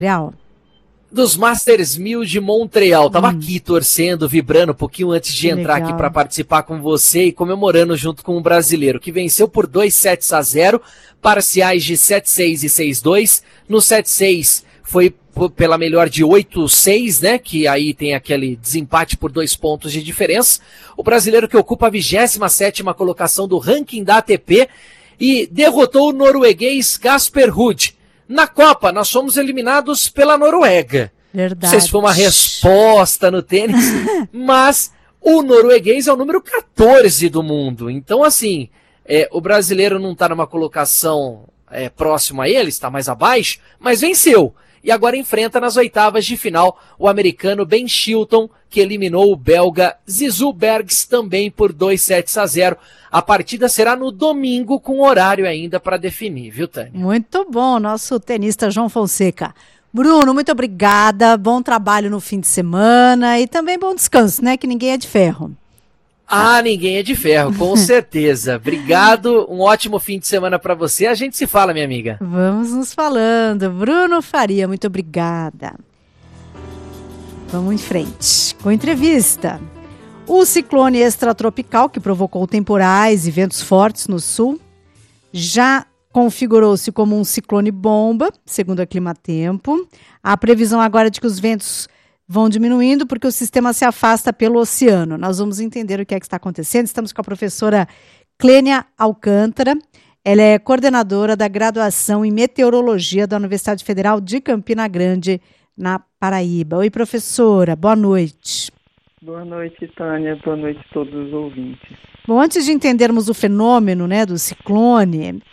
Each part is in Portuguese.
Real. Dos Masters 1000 de Montreal. Tava aqui torcendo, vibrando um pouquinho antes de entrar aqui para participar com você e comemorando junto com o brasileiro, que venceu por 2-0, parciais de 7-6 e 6-2. No 7-6 foi pela melhor de 8-6, né? Que aí tem aquele desempate por 2 pontos de diferença. O brasileiro que ocupa a 27ª colocação do ranking da ATP e derrotou o norueguês Casper Ruud. Na Copa, nós fomos eliminados pela Noruega. Verdade. Não sei se foi uma resposta no tênis, mas o norueguês é o número 14 do mundo. Então, assim, o brasileiro não está numa colocação próxima a ele, está mais abaixo, mas venceu. E agora enfrenta nas oitavas de final o americano Ben Shelton, que eliminou o belga Zizou Bergs também por 2-0. A partida será no domingo, com horário ainda para definir, viu, Tânia? Muito bom, nosso tenista João Fonseca. Bruno, muito obrigada, bom trabalho no fim de semana e também bom descanso, né, que ninguém é de ferro. Ninguém é de ferro, com certeza. Obrigado, um ótimo fim de semana para você. A gente se fala, minha amiga. Vamos nos falando. Bruno Faria, muito obrigada. Vamos em frente com entrevista. O ciclone extratropical, que provocou temporais e ventos fortes no sul, já configurou-se como um ciclone bomba, segundo a Climatempo. A previsão agora é de que os ventos vão diminuindo porque o sistema se afasta pelo oceano. Nós vamos entender o que é que está acontecendo. Estamos com a professora Clênia Alcântara. Ela é coordenadora da graduação em Meteorologia da Universidade Federal de Campina Grande, na Paraíba. Oi, professora, boa noite. Boa noite, Tânia. Boa noite a todos os ouvintes. Bom, antes de entendermos o fenômeno, né, do ciclone,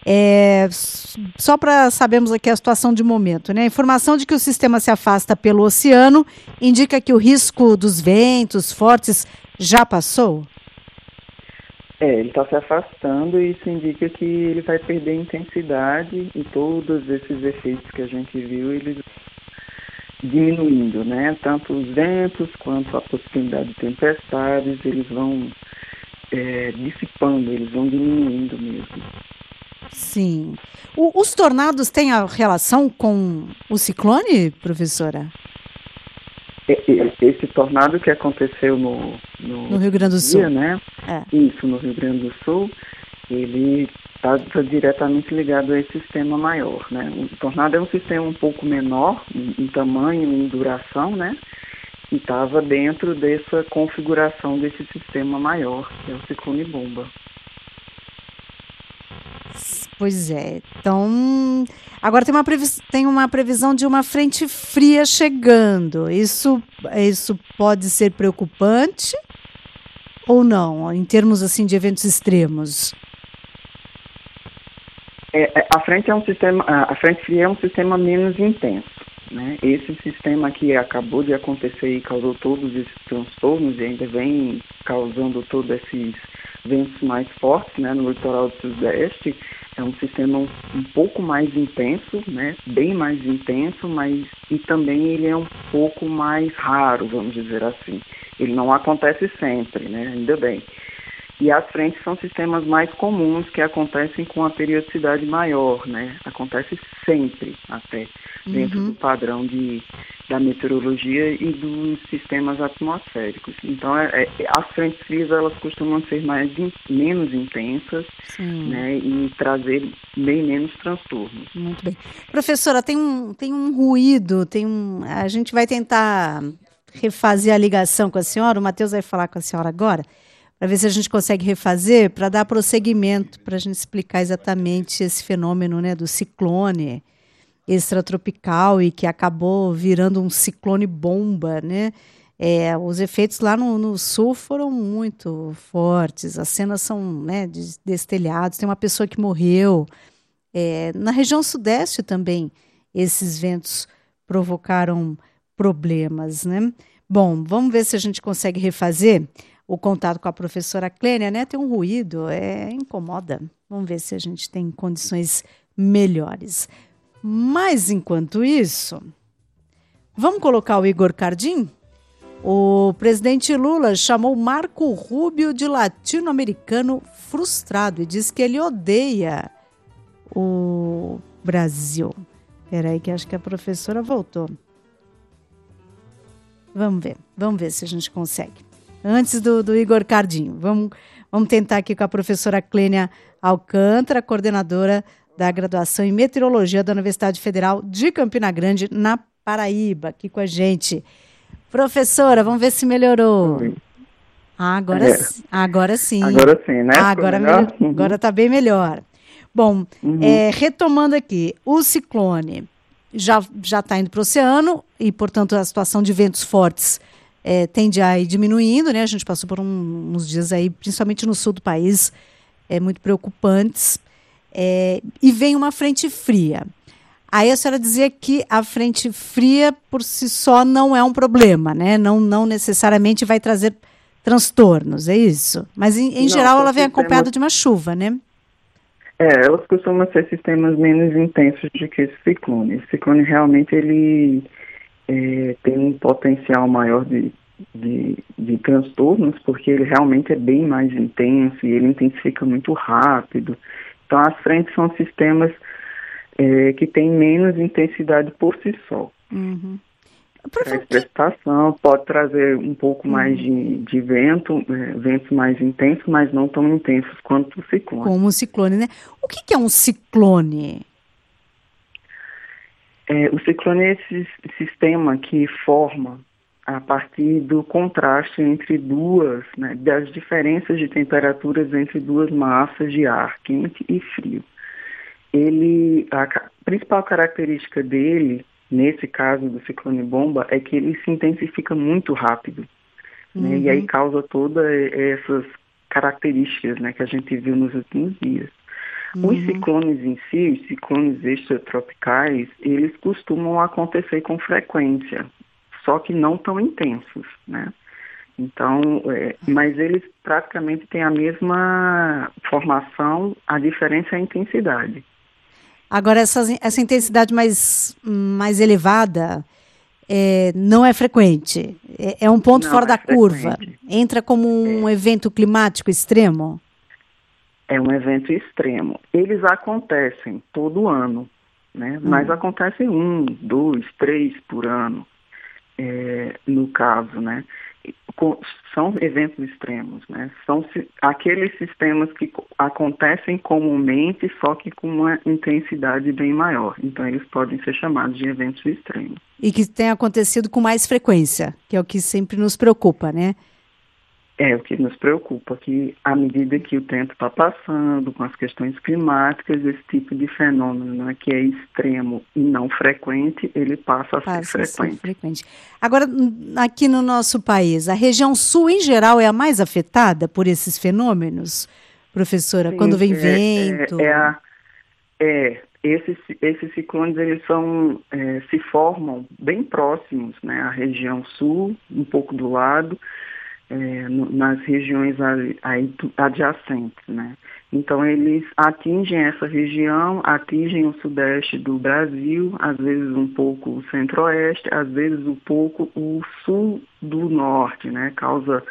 só para sabermos aqui a situação de momento, né? A informação de que o sistema se afasta pelo oceano indica que o risco dos ventos fortes já passou? Ele está se afastando e isso indica que ele vai perder intensidade e todos esses efeitos que a gente viu, eles diminuindo, né? Tanto os ventos quanto a possibilidade de tempestades, eles vão dissipando, eles vão diminuindo mesmo. Sim. Os tornados têm a relação com o ciclone, professora? Esse tornado que aconteceu no Rio Grande do Sul, né? Isso, no Rio Grande do Sul, ele está diretamente ligado a esse sistema maior, né? O tornado é um sistema um pouco menor em tamanho e em duração, né? E estava dentro dessa configuração desse sistema maior, que é o ciclone bomba. Pois é. Então, agora tem uma previsão de uma frente fria chegando. Isso pode ser preocupante ou não, em termos assim de eventos extremos? A frente fria é um sistema menos intenso, né? Esse sistema que acabou de acontecer e causou todos esses transtornos e ainda vem causando todos esses ventos mais fortes, né, no litoral do Sudeste, é um sistema um pouco mais intenso, né, bem mais intenso, e também ele é um pouco mais raro, vamos dizer assim. Ele não acontece sempre, né, ainda bem. E as frentes são sistemas mais comuns que acontecem com a periodicidade maior, né? Acontece sempre, até, dentro do padrão da meteorologia e dos sistemas atmosféricos. Então, as frentes frias, elas costumam ser menos intensas, né? E trazer bem menos transtornos. Muito bem. Professora, tem um ruído, a gente vai tentar refazer a ligação com a senhora, o Matheus vai falar com a senhora agora, para ver se a gente consegue refazer, para dar prosseguimento, para a gente explicar exatamente esse fenômeno, né, do ciclone extratropical e que acabou virando um ciclone bomba, né? Os efeitos lá no sul foram muito fortes, as cenas são, né, destelhados, tem uma pessoa que morreu. Na região sudeste também, esses ventos provocaram problemas, né? Bom, vamos ver se a gente consegue refazer o contato com a professora Clênia, né? Tem um ruído, incomoda. Vamos ver se a gente tem condições melhores. Mas, enquanto isso, vamos colocar o Igor Cardim? O presidente Lula chamou Marco Rubio de latino-americano frustrado e diz que ele odeia o Brasil. Espera aí que acho que a professora voltou. Vamos ver se a gente consegue. Antes do Igor Cardinho, vamos tentar aqui com a professora Clênia Alcântara, coordenadora da graduação em Meteorologia da Universidade Federal de Campina Grande, na Paraíba, aqui com a gente. Professora, vamos ver se melhorou. Oi. Agora sim. Agora sim, né? Agora está bem melhor. Bom, retomando aqui, o ciclone já está indo para o oceano e, portanto, a situação de ventos fortes tende a ir diminuindo, né? A gente passou por uns dias aí, principalmente no sul do país, muito preocupantes. E vem uma frente fria. Aí a senhora dizia que a frente fria, por si só, não é um problema, né? Não necessariamente vai trazer transtornos, é isso? Mas, em geral, ela vem acompanhada de uma chuva, né? Elas costumam ser sistemas menos intensos do que esse ciclone. Esse ciclone realmente ele tem um potencial maior de transtornos, porque ele realmente é bem mais intenso e ele intensifica muito rápido. Então, as frentes são sistemas que têm menos intensidade por si só. Uhum. A precipitação pode trazer um pouco mais de vento, ventos mais intensos, mas não tão intensos quanto o ciclone. Como o ciclone, né? O que é um ciclone? O ciclone é esse sistema que forma a partir do contraste entre das diferenças de temperaturas entre duas massas de ar, quente e frio. A principal característica dele, nesse caso do ciclone bomba, é que ele se intensifica muito rápido, né? E aí causa todas essas características, né, que a gente viu nos últimos dias. Os ciclones em si, os ciclones extratropicais, eles costumam acontecer com frequência, só que não tão intensos, né? Então, mas eles praticamente têm a mesma formação, a diferença é a intensidade. Agora, essa intensidade mais elevada não é frequente. É um ponto fora da curva. Entra como um evento climático extremo? É um evento extremo. Eles acontecem todo ano, né? Mas acontecem 1, 2, 3 por ano, no caso, né? São eventos extremos, né? São aqueles sistemas que acontecem comumente, só que com uma intensidade bem maior. Então, eles podem ser chamados de eventos extremos. E que tem acontecido com mais frequência, que é o que sempre nos preocupa, né? É o que nos preocupa, que à medida que o tempo está passando, com as questões climáticas, esse tipo de fenômeno, né, que é extremo e não frequente, ele passa a ser frequente. Agora, aqui no nosso país, a região sul, em geral, é a mais afetada por esses fenômenos, professora? Sim, quando vem vento? Esses ciclones, eles se formam bem próximos, né, à região sul, um pouco do lado, nas regiões adjacentes, né? Então, eles atingem essa região, atingem o sudeste do Brasil, às vezes um pouco o centro-oeste, às vezes um pouco o sul do norte, né? Causa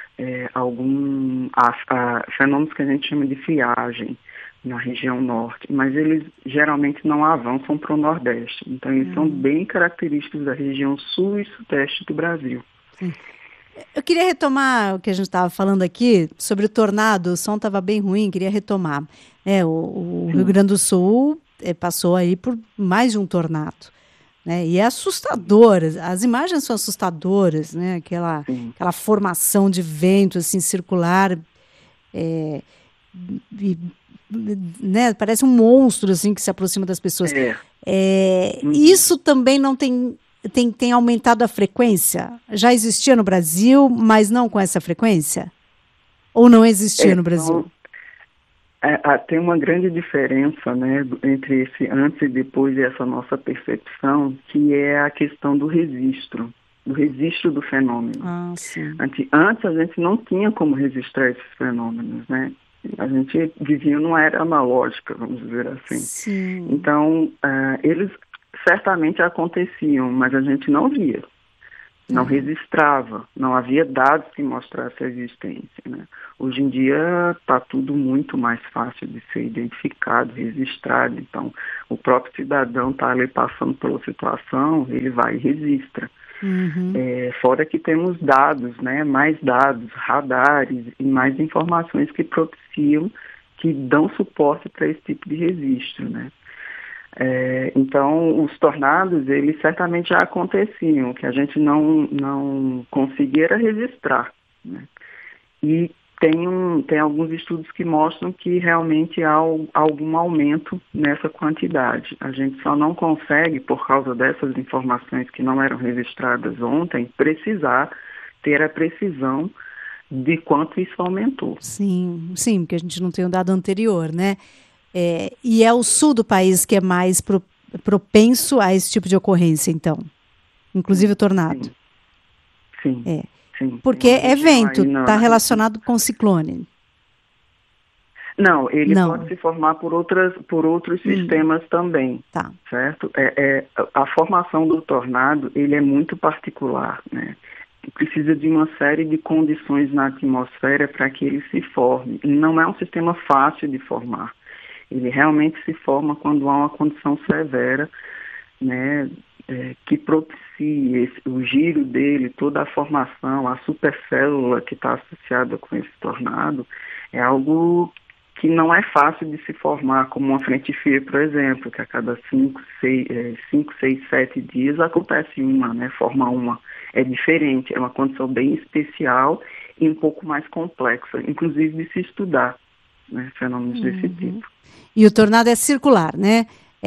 fenômenos que a gente chama de friagem na região norte, mas eles geralmente não avançam para o nordeste. Então, eles são bem característicos da região sul e sudeste do Brasil. Sim. Eu queria retomar o que a gente estava falando aqui sobre o tornado. O som estava bem ruim, queria retomar. O Rio Grande do Sul passou aí por mais de um tornado, né? E é assustador, as imagens são assustadoras, né? Aquela formação de vento assim, circular, né? Parece um monstro assim, que se aproxima das pessoas. Isso também não tem aumentado a frequência? Já existia no Brasil, mas não com essa frequência? Ou não existia no Brasil? Tem uma grande diferença, né, entre esse antes e depois dessa nossa percepção, que é a questão do registro do fenômeno. Sim. Antes a gente não tinha como registrar esses fenômenos, né? A gente vivia numa era analógica, vamos dizer assim. Sim. Então, eles certamente aconteciam, mas a gente não via. não registrava, não havia dados que mostrassem a existência, né? Hoje em dia está tudo muito mais fácil de ser identificado, registrado, então o próprio cidadão está ali passando pela situação, ele vai e registra. Fora que temos dados, né? Mais dados, radares e mais informações que propiciam, que dão suporte para esse tipo de registro, né? Então, os tornados, eles certamente já aconteciam, que a gente não conseguia era registrar, né? E tem alguns estudos que mostram que realmente há algum aumento nessa quantidade. A gente só não consegue, por causa dessas informações que não eram registradas ontem, precisar ter a precisão de quanto isso aumentou. Sim, porque a gente não tem o dado anterior, né? E é o sul do país que é mais propenso a esse tipo de ocorrência, então. Inclusive o tornado. Sim. Porque é vento, está relacionado com ciclone. Não, ele pode se formar por outros sistemas também, tá. Certo? A formação do tornado, ele é muito particular, né? Precisa de uma série de condições na atmosfera para que ele se forme. Não é um sistema fácil de formar. Ele realmente se forma quando há uma condição severa, né, que propicie o giro dele, toda a formação, a supercélula que está associada com esse tornado, é algo que não é fácil de se formar, como uma frente fria, por exemplo, que a cada 5, 6, 7 dias acontece uma, né, forma uma. É diferente, é uma condição bem especial e um pouco mais complexa, inclusive de se estudar, né, fenômenos desse tipo. E o tornado é circular, né?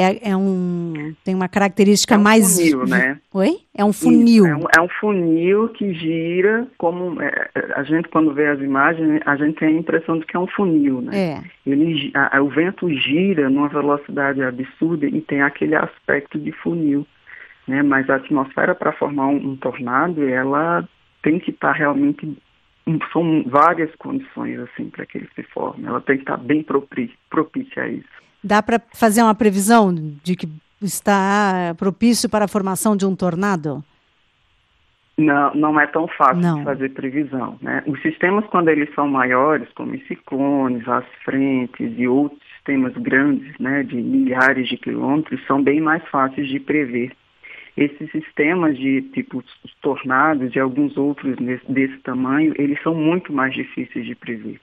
Tem uma característica mais... É um funil, né? Oi? É um funil. Isso, é um funil que gira como... a gente, quando vê as imagens, a gente tem a impressão de que é um funil, né? O vento gira numa velocidade absurda e tem aquele aspecto de funil, né? Mas a atmosfera, para formar um tornado, ela tem que estar realmente... São várias condições, assim, para que ele se forme. Ela tem que estar bem propícia a isso. Dá para fazer uma previsão de que está propício para a formação de um tornado? Não é tão fácil de fazer previsão, né? Os sistemas, quando eles são maiores, como os ciclones, as frentes e outros sistemas grandes, né, de milhares de quilômetros, são bem mais fáceis de prever. Esses sistemas de tipo os tornados e alguns outros desse tamanho, eles são muito mais difíceis de prever.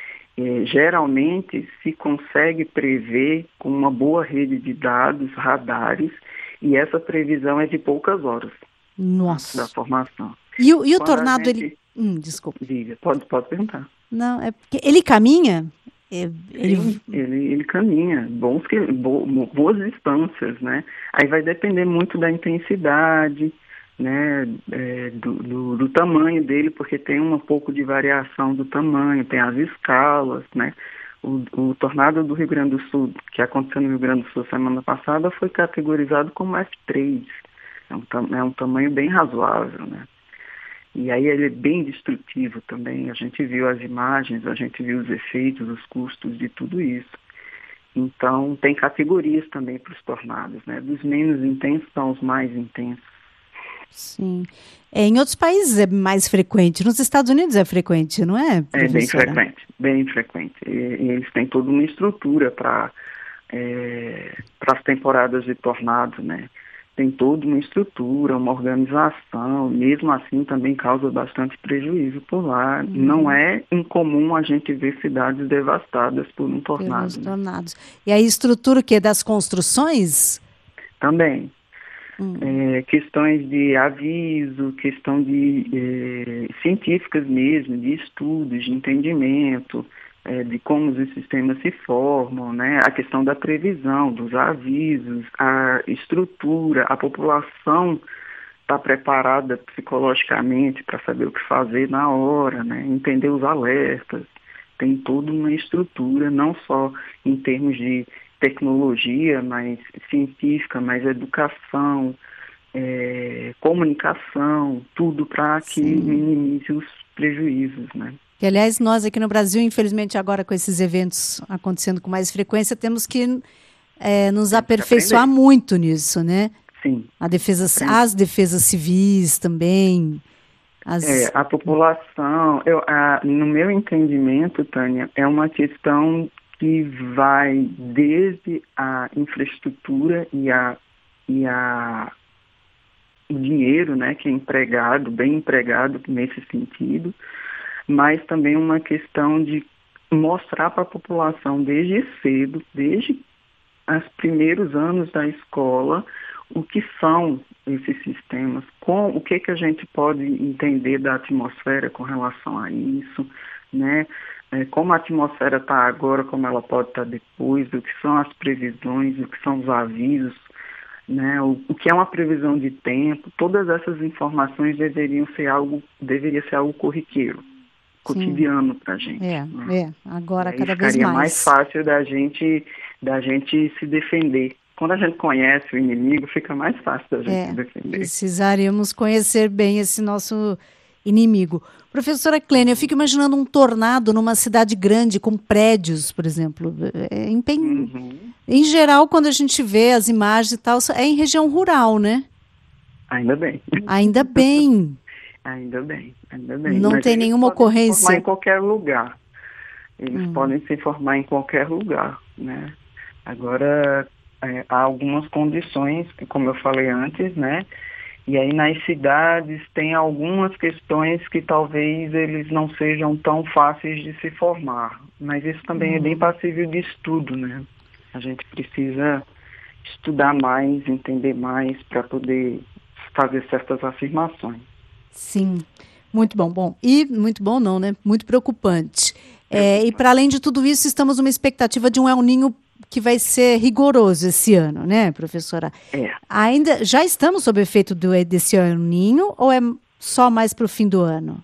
Geralmente se consegue prever com uma boa rede de dados, radares, e essa previsão é de poucas horas. Nossa. Da formação. E o tornado, ele... Desculpa. Diga, pode perguntar. Não, é porque ele caminha... Ele caminha, boas distâncias, né? Aí vai depender muito da intensidade, né? Do tamanho dele, porque tem um pouco de variação do tamanho, tem as escalas, né? O tornado do Rio Grande do Sul, que aconteceu no Rio Grande do Sul semana passada, foi categorizado como F3. É um tamanho bem razoável, né? E aí ele é bem destrutivo também. A gente viu as imagens, a gente viu os efeitos, os custos de tudo isso. Então, tem categorias também para os tornados, né? Dos menos intensos aos mais intensos. Sim. Em outros países é mais frequente. Nos Estados Unidos é frequente, não é, professora? É bem frequente. E eles têm toda uma estrutura para as temporadas de tornado, né? Tem toda uma estrutura, uma organização, mesmo assim também causa bastante prejuízo por lá. Não é incomum a gente ver cidades devastadas por um tornado. Pelos tornados. E a estrutura que é das construções? Também. Questões de aviso, questão de científicas mesmo, de estudos, de entendimento, de como os sistemas se formam, né? A questão da previsão, dos avisos, a estrutura, a população está preparada psicologicamente para saber o que fazer na hora, né? Entender os alertas. Tem toda uma estrutura, não só em termos de tecnologia, mas científica, mas educação, comunicação, tudo para que minimize os prejuízos, né? Que, aliás, nós aqui no Brasil, infelizmente, agora com esses eventos acontecendo com mais frequência, temos que nos aperfeiçoar muito nisso, né? Sim. As defesas civis também. A população, no meu entendimento, Tânia, é uma questão que vai desde a infraestrutura e o dinheiro, né, que é empregado, bem empregado nesse sentido, mas também uma questão de mostrar para a população desde cedo, desde os primeiros anos da escola, o que são esses sistemas, o que a gente pode entender da atmosfera com relação a isso, né? Como a atmosfera está agora, como ela pode estar depois, o que são as previsões, o que são os avisos, né? O que é uma previsão de tempo. Todas essas informações deveria ser algo corriqueiro, cotidiano para a gente. Agora cada vez ficaria mais fácil da gente se defender. Quando a gente conhece o inimigo, fica mais fácil da gente se defender. Precisaríamos conhecer bem esse nosso inimigo. Professora Clênia, eu fico imaginando um tornado numa cidade grande, com prédios, por exemplo. Em geral, quando a gente vê as imagens e tal, é em região rural, né? Ainda bem. Ainda bem. Ainda bem. Não Mas tem nenhuma ocorrência. Em qualquer lugar. Eles podem se formar em qualquer lugar, né? Agora, há algumas condições, como eu falei antes, né? E aí nas cidades tem algumas questões que talvez eles não sejam tão fáceis de se formar. Mas isso também é bem passível de estudo, né? A gente precisa estudar mais, entender mais para poder fazer certas afirmações. Sim, muito bom. Muito bom não, né? Muito preocupante. E para além de tudo isso, estamos numa expectativa de um El Niño que vai ser rigoroso esse ano, né, professora? Ainda já estamos sob o efeito desse El Niño ou é só mais para o fim do ano?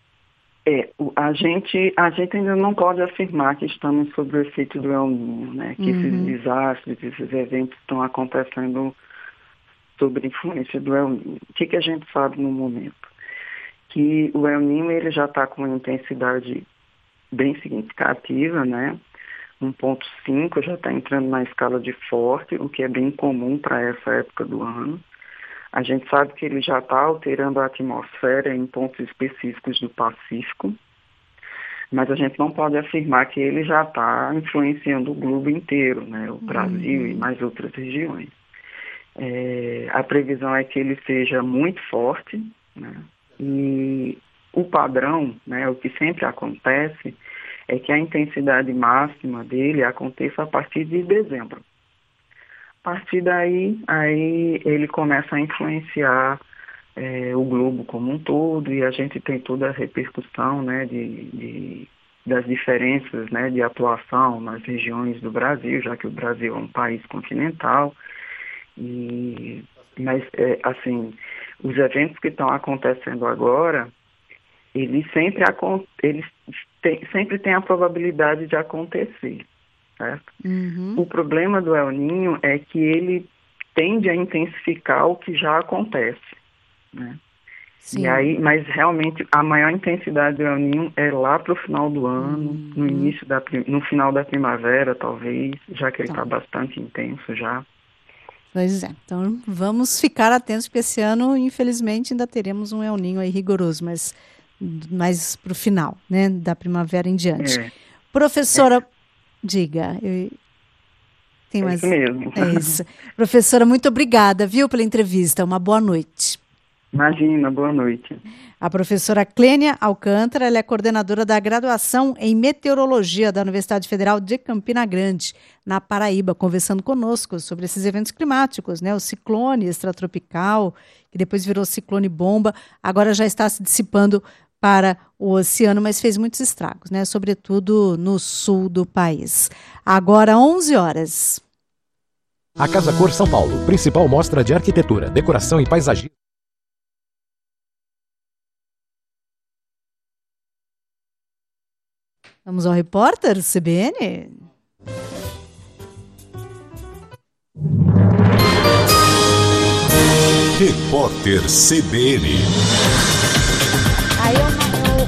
A gente ainda não pode afirmar que estamos sob o efeito do El Niño, né? Que esses desastres, esses eventos estão acontecendo sob a influência do El Niño. O que a gente sabe no momento? Que o El Niño ele já está com uma intensidade bem significativa, né? 1.5 já está entrando na escala de forte, o que é bem comum para essa época do ano. A gente sabe que ele já está alterando a atmosfera em pontos específicos do Pacífico, mas a gente não pode afirmar que ele já está influenciando o globo inteiro, né? O Brasil e mais outras regiões. A previsão é que ele seja muito forte, né? E o padrão, né, o que sempre acontece, é que a intensidade máxima dele aconteça a partir de dezembro. A partir daí, ele começa a influenciar o globo como um todo, e a gente tem toda a repercussão, né, das diferenças, né, de atuação nas regiões do Brasil, já que o Brasil é um país continental. Mas, os eventos que estão acontecendo agora, eles sempre têm a probabilidade de acontecer, certo? O problema do El Niño é que ele tende a intensificar o que já acontece, né? Sim. E aí, mas realmente a maior intensidade do El Niño é lá para o final do ano, no final da primavera, talvez, já que ele está bastante intenso já. Pois é, então vamos ficar atentos, porque esse ano, infelizmente, ainda teremos um El Niño aí rigoroso, mas mais para o final, né, da primavera em diante. Professora, diga. Tem mais? Isso mesmo. É isso. Professora, muito obrigada, viu, pela entrevista. Uma boa noite. Imagina, boa noite. A professora Clênia Alcântara, ela é coordenadora da graduação em Meteorologia da Universidade Federal de Campina Grande, na Paraíba, conversando conosco sobre esses eventos climáticos, né? O ciclone extratropical, que depois virou ciclone bomba, agora já está se dissipando para o oceano, mas fez muitos estragos, né? Sobretudo no sul do país. Agora 11 horas. A Casa Cor São Paulo, principal mostra de arquitetura, decoração e paisagismo. Vamos ao repórter CBN? Repórter CBN.